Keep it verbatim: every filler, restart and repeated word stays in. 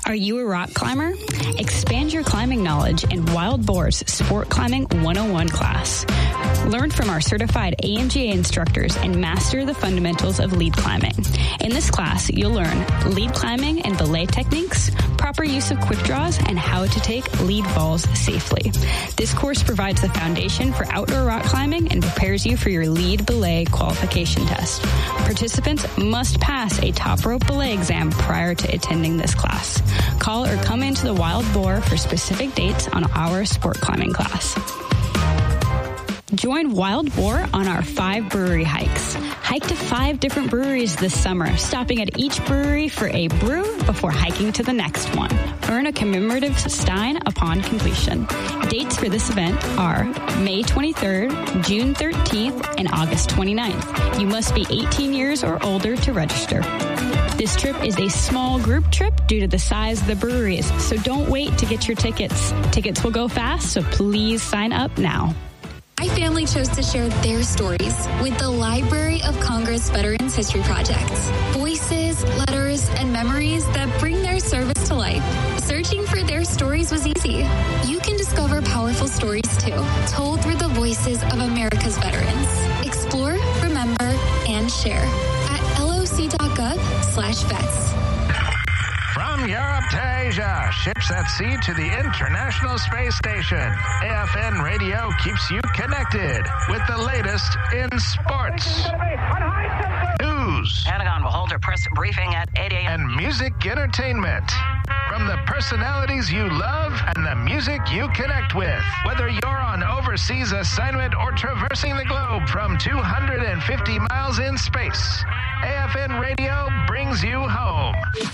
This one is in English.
Are you a rock climber? Expand your climbing knowledge in Wild Boar's Sport Climbing one oh one class. Learn from our certified A M G A instructors and master the fundamentals of lead climbing. In this class, you'll learn lead climbing and belay techniques, proper use of quick draws, and how to take lead falls safely. This course provides the foundation for outdoor rock climbing and prepares you for your lead belay qualification test. Participants must pass a top rope belay exam prior to attending this class. Call or come into the Wild Boar for specific dates on our sport climbing class. Join Wild Boar on our five brewery hikes. Hike to five different breweries this summer, stopping at each brewery for a brew before hiking to the next one. Earn a commemorative stein upon completion. Dates for this event are May twenty-third, June thirteenth, and August twenty-ninth. You must be eighteen years or older to register. This trip is a small group trip due to the size of the breweries, so don't wait to get your tickets. Tickets will go fast, so please sign up now. My family chose to share their stories with the Library of Congress Veterans History Project. Voices, letters, and memories that bring their service to life. Searching for their stories was easy. You can discover powerful stories too, told through the voices of America's veterans. Explore, remember, and share at loc.gov slash vets. From Europe to Asia, ships at sea to the International Space Station, A F N Radio keeps you connected with the latest in sports, news, Pentagon will hold a press briefing at eight a.m. and music entertainment. From the personalities you love and the music you connect with. Whether you're on overseas assignment or traversing the globe from two hundred fifty miles in space, A F N Radio brings you home.